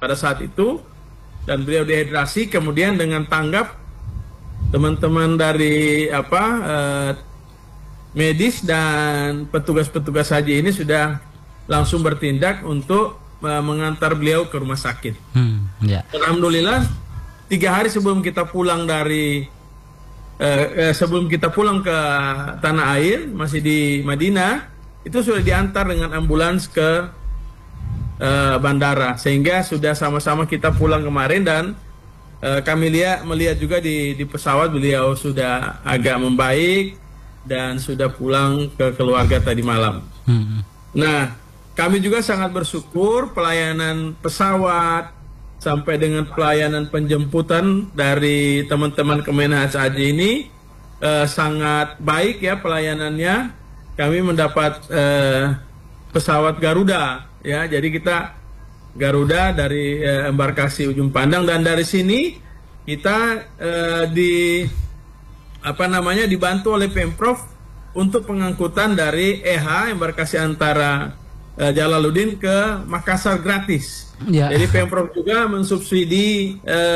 pada saat itu, dan beliau dehidrasi. Kemudian dengan tanggap teman-teman dari medis dan petugas-petugas haji ini sudah langsung bertindak untuk mengantar beliau ke rumah sakit. Alhamdulillah 3 hari sebelum kita pulang dari sebelum kita pulang ke tanah air, masih di Madinah, itu sudah diantar dengan ambulans ke bandara, sehingga sudah sama-sama kita pulang kemarin. Dan kami melihat juga di pesawat beliau sudah agak membaik dan sudah pulang ke keluarga tadi malam. Nah, kami juga sangat bersyukur pelayanan pesawat sampai dengan pelayanan penjemputan dari teman-teman Kemenhaj Haji ini sangat baik ya pelayanannya. Kami mendapat pesawat Garuda ya, jadi kita Garuda dari embarkasi Ujung Pandang, dan dari sini kita dibantu oleh Pemprov untuk pengangkutan dari EH embarkasi antara Jalaluddin ke Makassar gratis. Jadi Pemprov juga mensubsidi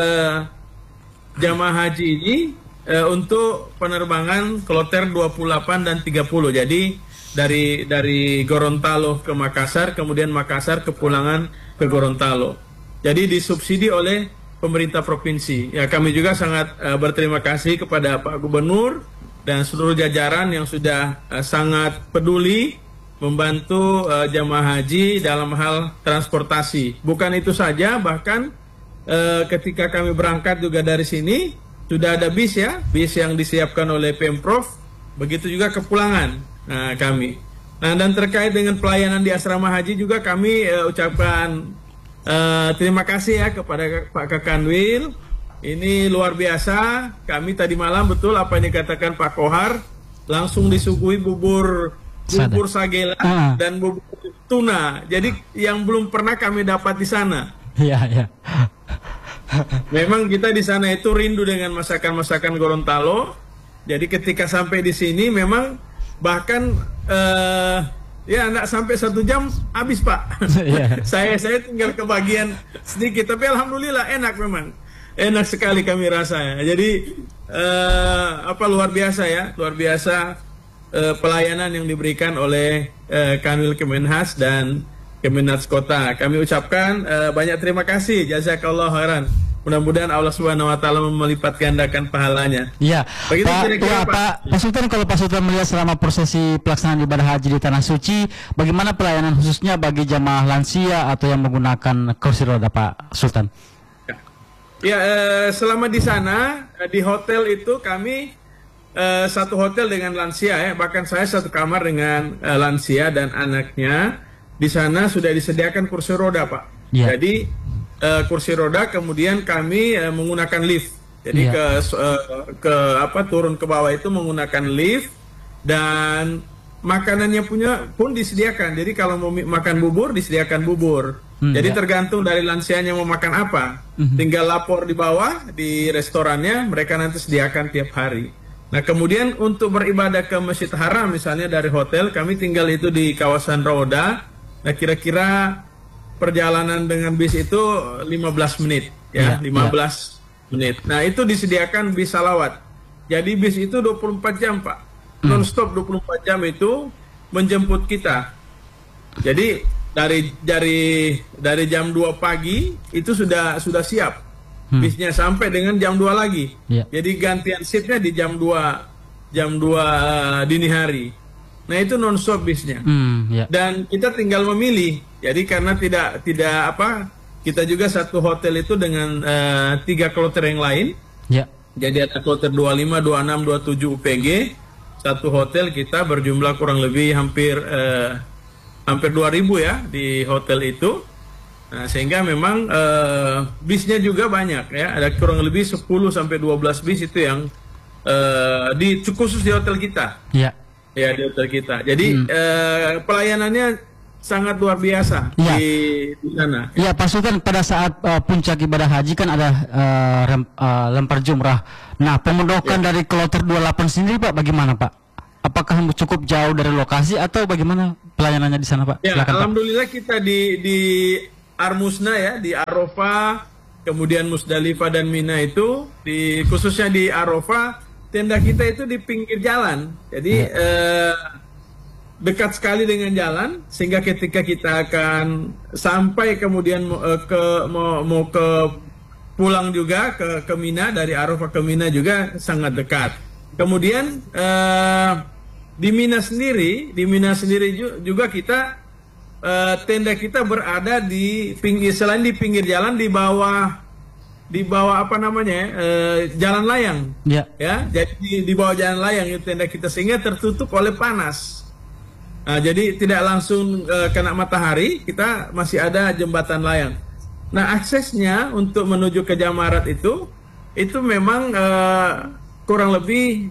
jamaah haji ini untuk penerbangan kloter 28 dan 30. Jadi dari Gorontalo ke Makassar, kemudian Makassar kepulangan ke Gorontalo. Jadi disubsidi oleh pemerintah provinsi. Ya, kami juga sangat berterima kasih kepada Pak Gubernur dan seluruh jajaran yang sudah sangat peduli membantu jamaah haji dalam hal transportasi. Bukan itu saja, bahkan ketika kami berangkat juga dari sini sudah ada bis ya, bis yang disiapkan oleh Pemprov. Begitu juga kepulangan kami. Nah, dan terkait dengan pelayanan di asrama haji juga kami ucapkan terima kasih ya kepada Pak Kakanwil. Ini luar biasa. Kami tadi malam betul apa yang dikatakan Pak Kohar, langsung disuguhi bubur sagela dan bubur tuna. Jadi yang belum pernah kami dapat di sana. Iya. Memang kita di sana itu rindu dengan masakan-masakan Gorontalo. Jadi ketika sampai di sini memang bahkan ya nggak sampai 1 jam habis Pak. saya tinggal kebagian sedikit, tapi alhamdulillah enak, memang enak sekali kami rasa ya. Jadi luar biasa ya, luar biasa pelayanan yang diberikan oleh Kanwil Kemenhaj dan Kemenhaj Kota. Kami ucapkan banyak terima kasih, jazakallah khairan. Mudah-mudahan Allah Subhanahu wa taala melipat gandakan pahalanya. Iya. Pak Sultan, kalau Pak Sultan melihat selama prosesi pelaksanaan ibadah haji di tanah suci, bagaimana pelayanan khususnya bagi jamaah lansia atau yang menggunakan kursi roda, Pak Sultan? Ya, selama di sana di hotel itu kami satu hotel dengan lansia ya, bahkan saya satu kamar dengan lansia dan anaknya. Di sana sudah disediakan kursi roda, Pak. Jadi kursi roda, kemudian kami menggunakan lift. Jadi turun ke bawah itu menggunakan lift, dan makanannya pun disediakan. Jadi kalau mau makan bubur disediakan bubur. Jadi tergantung dari lansianya mau makan apa. Tinggal lapor di bawah di restorannya, mereka nanti sediakan tiap hari. Nah, kemudian untuk beribadah ke Masjid Haram misalnya dari hotel, kami tinggal itu di kawasan Roda. Nah, kira-kira perjalanan dengan bis itu 15 menit ya, 15 menit. Nah, itu disediakan bis salawat. Jadi bis itu 24 jam, Pak. Non-stop 24 jam itu menjemput kita. Jadi dari jam 2 pagi itu sudah siap. Bisnya sampai dengan jam 2 lagi. Jadi gantian shiftnya di jam 2 dini hari. Nah, itu non-stop bisnya. Dan kita tinggal memilih. Jadi karena tidak kita juga satu hotel itu dengan 3 kloter yang lain. Jadi ada kloter 25, 26, 27 UPG. Satu hotel kita berjumlah kurang lebih hampir 2.000 ya di hotel itu. Nah, sehingga memang bisnya juga banyak ya. Ada kurang lebih 10 sampai 12 bis itu yang khusus di hotel kita. Ya, di hotel kita. Jadi pelayanannya sangat luar biasa di sana. Iya, Pak Sultan, pada saat puncak ibadah haji kan ada lempar jumrah. Nah, pemondokan dari kloter 28 sendiri, Pak, bagaimana, Pak? Apakah cukup jauh dari lokasi atau bagaimana pelayanannya di sana, Pak? Ya, silakan, alhamdulillah Pak. Kita di Armusna ya, di Arafah, kemudian Musdalifah dan Mina itu, khususnya di Arafah, tenda kita itu di pinggir jalan. Jadi dekat sekali dengan jalan, sehingga ketika kita akan sampai kemudian mau ke pulang juga ke Mina, dari Arafah ke Mina juga sangat dekat. Kemudian di Mina sendiri juga kita tenda kita berada di pinggir, selain di pinggir jalan, di bawah apa namanya jalan layang. Ya, jadi di bawah jalan layang itu tenda kita, sehingga tertutup oleh panas. Nah, jadi tidak langsung kena matahari, kita masih ada jembatan layang. Nah, aksesnya untuk menuju ke Jamarat itu memang kurang lebih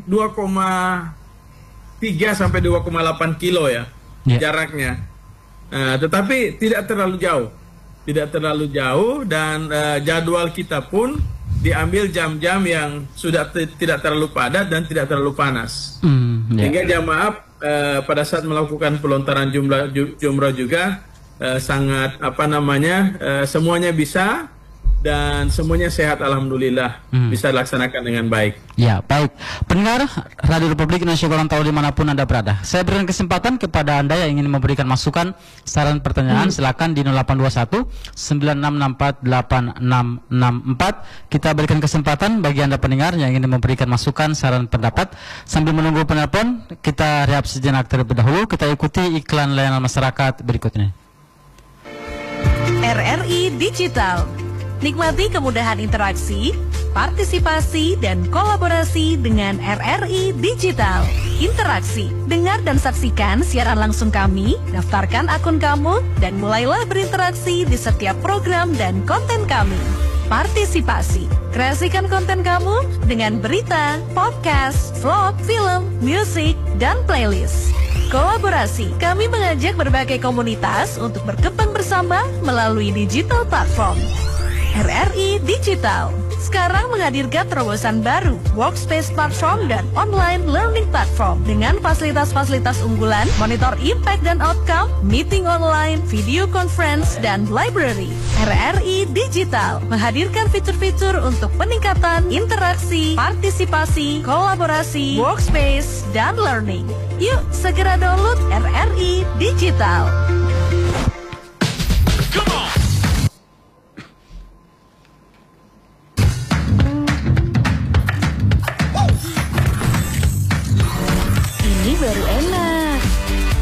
2,3 sampai 2,8 kilo ya jaraknya. Tetapi tidak terlalu jauh, dan jadwal kita pun diambil jam-jam yang sudah tidak terlalu padat dan tidak terlalu panas. Sehingga jamaah pada saat melakukan pelontaran jumrah juga sangat semuanya bisa, dan semuanya sehat alhamdulillah, bisa dilaksanakan dengan baik. Ya, baik. Pendengar Radio Republik Indonesia Gorontalo dimanapun Anda berada, saya berikan kesempatan kepada Anda yang ingin memberikan masukan, saran, pertanyaan, silakan di 0821 9664 8664. Kita berikan kesempatan bagi Anda pendengar yang ingin memberikan masukan, saran, pendapat. Sambil menunggu penelpon, kita rehat sejenak terlebih dahulu. Kita ikuti iklan layanan masyarakat berikut ini. RRI Digital. Nikmati kemudahan interaksi, partisipasi, dan kolaborasi dengan RRI Digital. Interaksi, dengar dan saksikan siaran langsung kami, daftarkan akun kamu, dan mulailah berinteraksi di setiap program dan konten kami. Partisipasi, kreasikan konten kamu dengan berita, podcast, vlog, film, musik, dan playlist. Kolaborasi, kami mengajak berbagai komunitas untuk berkembang bersama melalui digital platform. RRI Digital sekarang menghadirkan terobosan baru, workspace platform dan online learning platform dengan fasilitas-fasilitas unggulan, monitor impact dan outcome, meeting online, video conference, dan library. RRI Digital menghadirkan fitur-fitur untuk peningkatan interaksi, partisipasi, kolaborasi, workspace, dan learning. Yuk segera download RRI Digital. Come on!